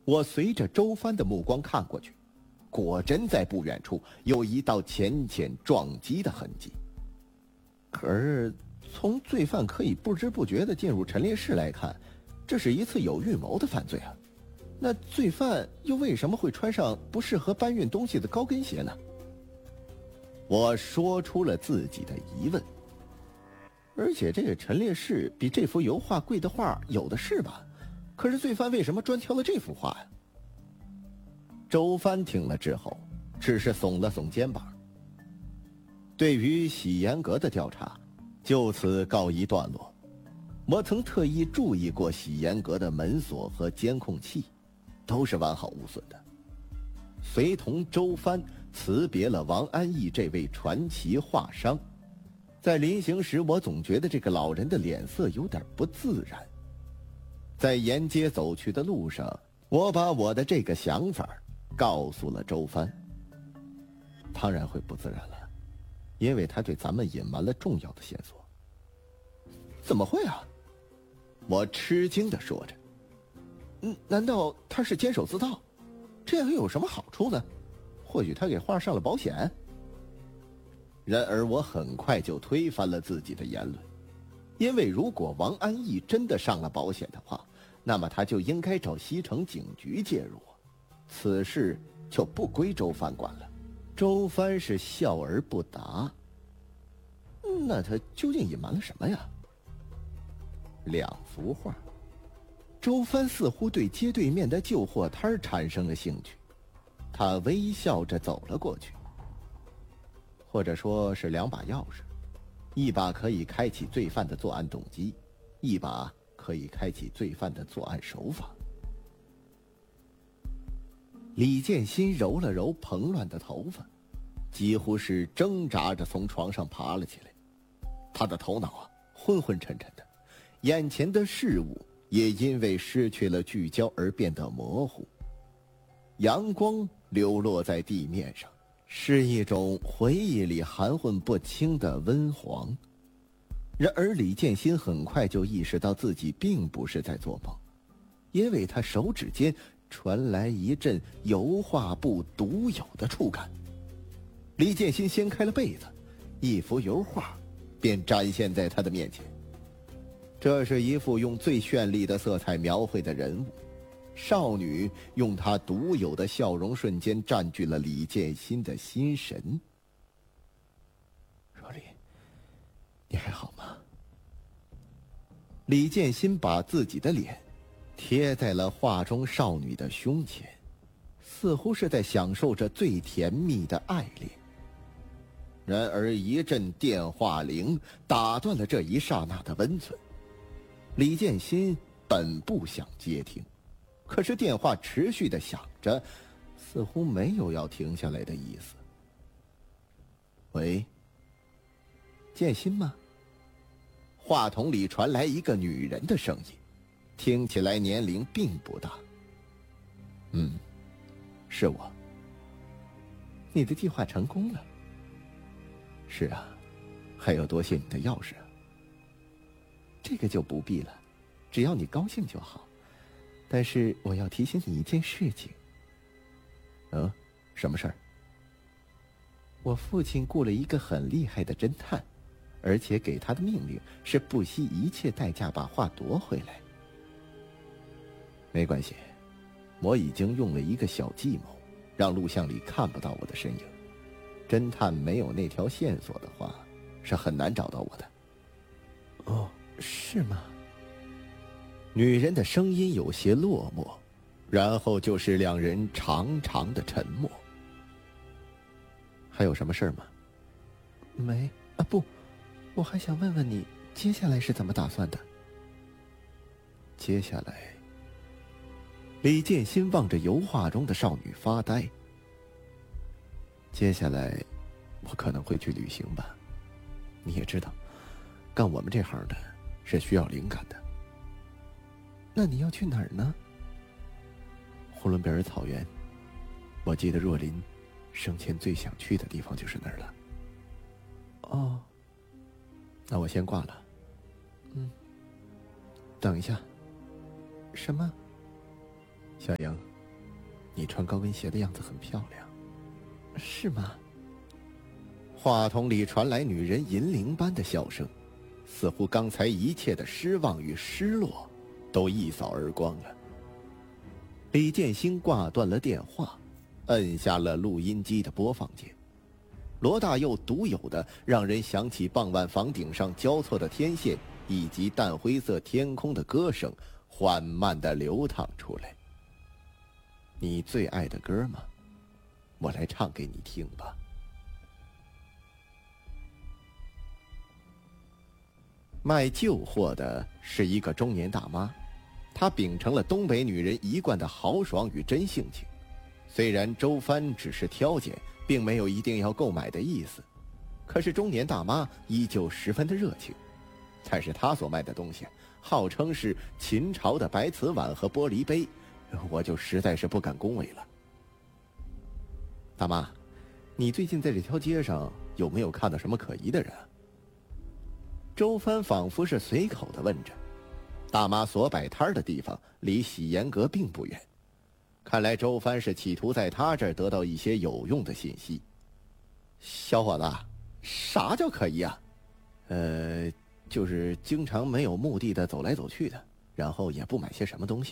我随着周帆的目光看过去，果真在不远处有一道浅浅撞击的痕迹。可是从罪犯可以不知不觉地进入陈列室来看，这是一次有预谋的犯罪啊。那罪犯又为什么会穿上不适合搬运东西的高跟鞋呢？我说出了自己的疑问。而且这个陈列室比这幅油画贵的画有的是吧？可是罪犯为什么专挑了这幅画呀？周帆听了之后，只是耸了耸肩膀。对于喜严阁的调查，就此告一段落。我曾特意注意过喜严阁的门锁和监控器，都是完好无损的。随同周帆辞别了王安忆这位传奇画商，在临行时，我总觉得这个老人的脸色有点不自然。在沿街走去的路上，我把我的这个想法告诉了周帆。当然会不自然了，因为他对咱们隐瞒了重要的线索。怎么会啊？我吃惊地说着。难道他是监守自盗？这样又有什么好处呢？或许他给画上了保险？然而我很快就推翻了自己的言论，因为如果王安忆真的上了保险的话，那么他就应该找西城警局介入，此事就不归周帆管了。周帆是笑而不答。那他究竟隐瞒了什么呀？2幅画。周帆似乎对街对面的旧货摊产生了兴趣，他微笑着走了过去。或者说是2把钥匙，一把可以开启罪犯的作案动机，一把可以开启罪犯的作案手法。李建新揉了揉蓬乱的头发，几乎是挣扎着从床上爬了起来。他的头脑昏昏沉沉的，眼前的事物也因为失去了聚焦而变得模糊。阳光流落在地面上，是一种回忆里含混不清的温黄。然而李建新很快就意识到自己并不是在做梦，因为他手指间传来一阵油画布独有的触感。李建新掀开了被子，一幅油画便展现在他的面前。这是一幅用最绚丽的色彩描绘的人物，少女用她独有的笑容瞬间占据了李建新的心神。若琳，你还好吗？李建新把自己的脸贴在了画中少女的胸前，似乎是在享受着最甜蜜的爱恋。然而一阵电话铃打断了这一刹那的温存。李建新本不想接听，可是电话持续地响着，似乎没有要停下来的意思。喂，建新吗？话筒里传来一个女人的声音，听起来年龄并不大。是我。你的计划成功了。是啊，还要多谢你的钥匙啊。这个就不必了，只要你高兴就好。但是我要提醒你一件事情。什么事儿？我父亲雇了一个很厉害的侦探，而且给他的命令是不惜一切代价把画夺回来。没关系，我已经用了一个小计谋，让录像里看不到我的身影。侦探没有那条线索的话，是很难找到我的。哦，是吗？女人的声音有些落寞，然后就是两人长长的沉默。还有什么事吗？没啊，不，我还想问问你，接下来是怎么打算的？接下来，李建新望着油画中的少女发呆。接下来，我可能会去旅行吧。你也知道，干我们这行的是需要灵感的。那你要去哪儿呢？呼伦贝尔草原。我记得若琳生前最想去的地方就是那儿了。哦，那我先挂了。等一下。什么？小莹， 你穿高跟鞋的样子很漂亮。是吗？话筒里传来女人银铃般的笑声，似乎刚才一切的失望与失落都一扫而光了。李建兴挂断了电话，摁下了录音机的播放键。罗大佑独有的让人想起傍晚房顶上交错的天线以及淡灰色天空的歌声缓慢地流淌出来。你最爱的歌吗？我来唱给你听吧。卖旧货的是一个中年大妈，她秉承了东北女人一贯的豪爽与真性情。虽然周帆只是挑拣，并没有一定要购买的意思，可是中年大妈依旧十分的热情。但是她所卖的东西号称是秦朝的白瓷碗和玻璃杯，我就实在是不敢恭维了。大妈，你最近在这条街上有没有看到什么可疑的人啊？周帆仿佛是随口地问着。大妈所摆摊的地方离喜严阁并不远，看来周帆是企图在他这儿得到一些有用的信息。小伙子，啥叫可疑啊？就是经常没有目的的走来走去的，然后也不买些什么东西。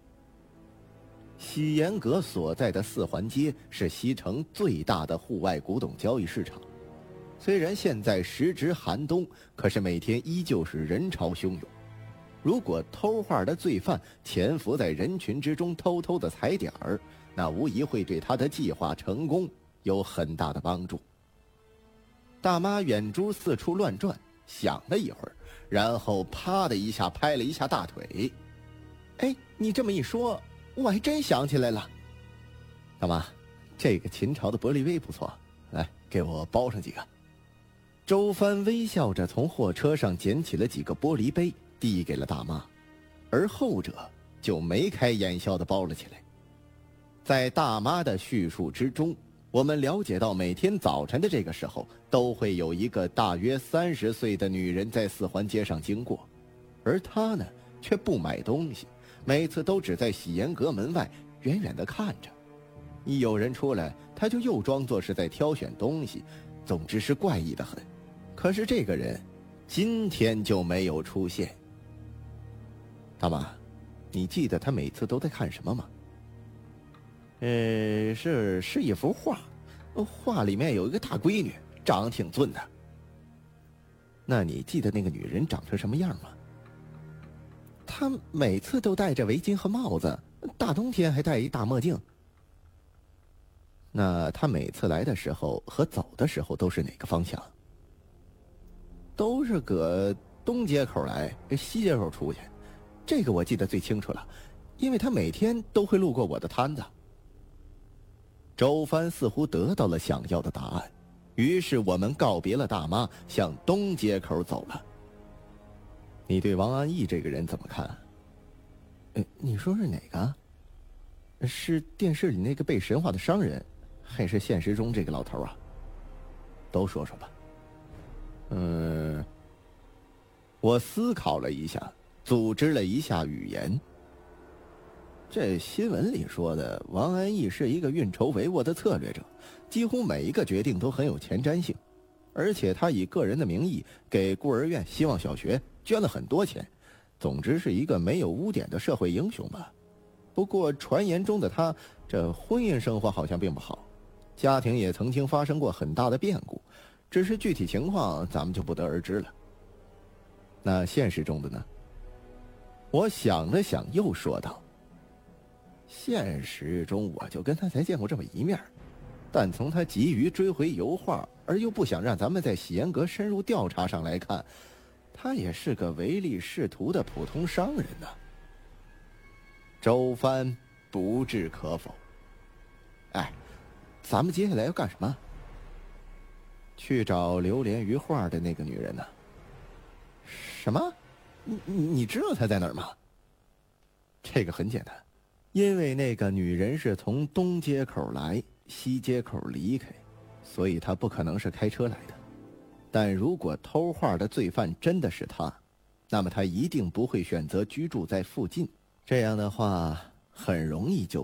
喜严阁所在的四环街是西城最大的户外古董交易市场，虽然现在时值寒冬，可是每天依旧是人潮汹涌。如果偷画的罪犯潜伏在人群之中偷偷的踩点儿，那无疑会对他的计划成功有很大的帮助。大妈眼珠四处乱转，想了一会儿，然后啪的一下拍了一下大腿。哎，你这么一说，我还真想起来了。大妈，这个秦朝的玻璃杯不错，来给我包上几个。周帆微笑着从货车上捡起了几个玻璃杯，递给了大妈，而后者就眉开眼笑地包了起来。在大妈的叙述之中，我们了解到每天早晨的这个时候都会有一个大约30岁的女人在四环街上经过，而她呢却不买东西，每次都只在喜严阁门外远远地看着。一有人出来，她就又装作是在挑选东西，总之是怪异得很。可是这个人今天就没有出现。大妈，你记得他每次都在看什么吗？是一幅画，画里面有一个大闺女，长得挺俊的。那你记得那个女人长成什么样吗？她每次都戴着围巾和帽子，大冬天还戴一大墨镜。那她每次来的时候和走的时候都是哪个方向？都是搁东街口来，西街口出去。这个我记得最清楚了，因为她每天都会路过我的摊子。周帆似乎得到了想要的答案，于是我们告别了大妈，向东街口走了。你对王安忆这个人怎么看？你说是哪个？是电视里那个被神化的商人，还是现实中这个老头啊？都说说吧。我思考了一下，组织了一下语言。这新闻里说的王安忆是一个运筹帷幄的策略者，几乎每一个决定都很有前瞻性，而且他以个人的名义给孤儿院、希望小学捐了很多钱，总之是一个没有污点的社会英雄吧。不过传言中的他这婚姻生活好像并不好，家庭也曾经发生过很大的变故，只是具体情况咱们就不得而知了。那现实中的呢？我想了想又说道，现实中我就跟他才见过这么一面，但从他急于追回油画而又不想让咱们在喜严阁深入调查上来看，他也是个唯利是图的普通商人呢。周帆不置可否。咱们接下来要干什么？去找流连于画的那个女人呢？什么？你知道她在哪儿吗？这个很简单，因为那个女人是从东街口来，西街口离开，所以她不可能是开车来的。但如果偷画的罪犯真的是她，那么她一定不会选择居住在附近，这样的话很容易就